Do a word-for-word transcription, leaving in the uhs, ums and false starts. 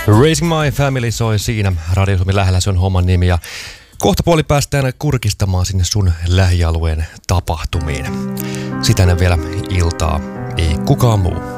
Raising My Family soi siinä. Radio Suomi lähellä, se on homman nimi. Ja kohta puoli päästään kurkistamaan sinne sun lähialueen tapahtumiin. Sitä ennen vielä iltaa, ei kukaan muu.